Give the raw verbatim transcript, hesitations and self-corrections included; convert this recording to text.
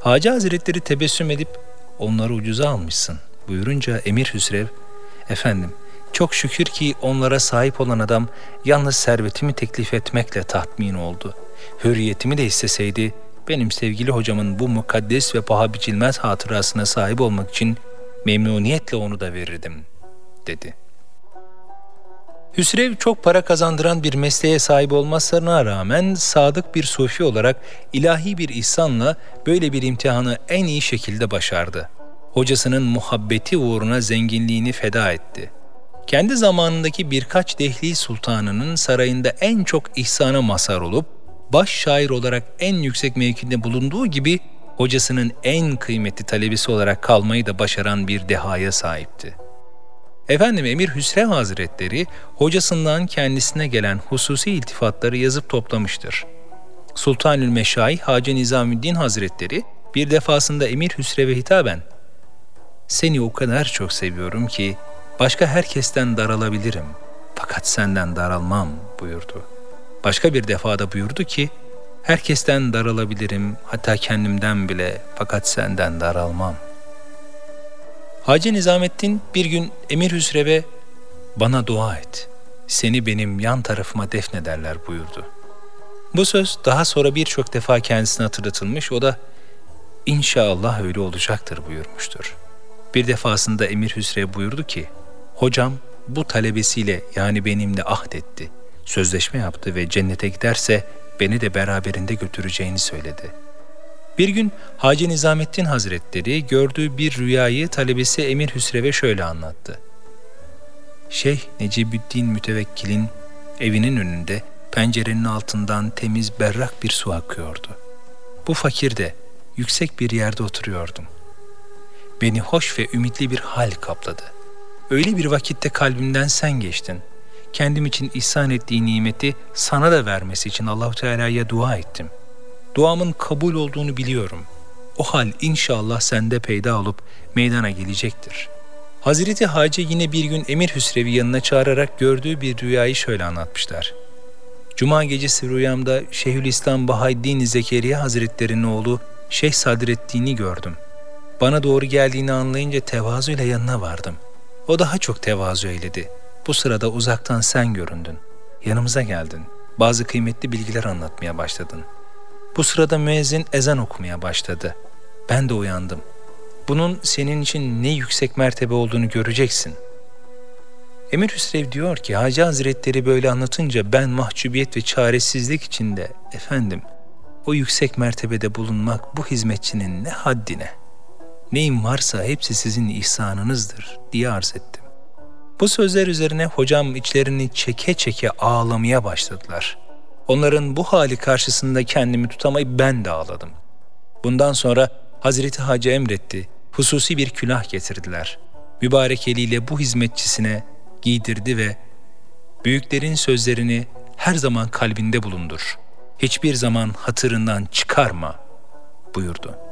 Hacı Hazretleri tebessüm edip onları ucuza almışsın buyurunca Emir Hüsrev, efendim çok şükür ki onlara sahip olan adam yalnız servetimi teklif etmekle tatmin oldu. Hürriyetimi de isteseydi benim sevgili hocamın bu mukaddes ve paha biçilmez hatırasına sahip olmak için memnuniyetle onu da verirdim, dedi. Hüsrev çok para kazandıran bir mesleğe sahip olmasına rağmen sadık bir sufi olarak ilahi bir ihsanla böyle bir imtihanı en iyi şekilde başardı. Hocasının muhabbeti uğruna zenginliğini feda etti. Kendi zamanındaki birkaç dehli sultanının sarayında en çok ihsana mazhar olup, baş şair olarak en yüksek mevkide bulunduğu gibi, hocasının en kıymetli talebesi olarak kalmayı da başaran bir dehaya sahipti. Efendim Emir Hüsrev Hazretleri, hocasından kendisine gelen hususi iltifatları yazıp toplamıştır. Sultanül Meşayih Hacı Nizamüddin Hazretleri, bir defasında Emir Hüsrev'e hitaben, "Seni o kadar çok seviyorum ki, başka herkesten daralabilirim, fakat senden daralmam," buyurdu. Başka bir defada buyurdu ki, "Herkesten daralabilirim, hatta kendimden bile, fakat senden daralmam." Hacı Nizamettin bir gün Emir Hüsrev'e, "Bana dua et, seni benim yan tarafıma defnederler," buyurdu. Bu söz daha sonra birçok defa kendisine hatırlatılmış, o da, "İnşallah öyle olacaktır," buyurmuştur. Bir defasında Emir Hüsrev buyurdu ki, "Hocam bu talebesiyle yani benimle ahdetti, sözleşme yaptı ve cennete giderse beni de beraberinde götüreceğini söyledi." Bir gün Hacı Nizamettin Hazretleri gördüğü bir rüyayı talebesi Emir Hüsrev'e şöyle anlattı. Şeyh Necibüddin Mütevekkil'in evinin önünde pencerenin altından temiz berrak bir su akıyordu. Bu fakirde yüksek bir yerde oturuyordum. Beni hoş ve ümitli bir hal kapladı. Öyle bir vakitte kalbimden sen geçtin. Kendim için ihsan ettiği nimeti sana da vermesi için Allah-u Teala'ya dua ettim. Duamın kabul olduğunu biliyorum. O hal inşallah sende peyda olup meydana gelecektir. Hazreti Hacı yine bir gün Emir Hüsrev'i yanına çağırarak gördüğü bir rüyayı şöyle anlatmışlar. Cuma gecesi rüyamda Şeyhülislam Bahaddin Zekeriya Hazretleri'nin oğlu Şeyh Sadreddin'i gördüm. Bana doğru geldiğini anlayınca tevazuyla yanına vardım. O daha çok tevazu eyledi. Bu sırada uzaktan sen göründün. Yanımıza geldin. Bazı kıymetli bilgiler anlatmaya başladın. Bu sırada müezzin ezan okumaya başladı. Ben de uyandım. Bunun senin için ne yüksek mertebe olduğunu göreceksin. Emir Hüsrev diyor ki, Hacı Hazretleri böyle anlatınca ben mahcubiyet ve çaresizlik içinde, efendim, o yüksek mertebede bulunmak bu hizmetçinin ne haddine, neyim varsa hepsi sizin ihsanınızdır diye arz ettim. Bu sözler üzerine hocam içlerini çeke çeke ağlamaya başladılar. Onların bu hali karşısında kendimi tutamayıp ben de ağladım. Bundan sonra Hazreti Hacı emretti, hususi bir külah getirdiler. Mübarek eliyle bu hizmetçisine giydirdi ve büyüklerin sözlerini her zaman kalbinde bulundur. Hiçbir zaman hatırından çıkarma buyurdu.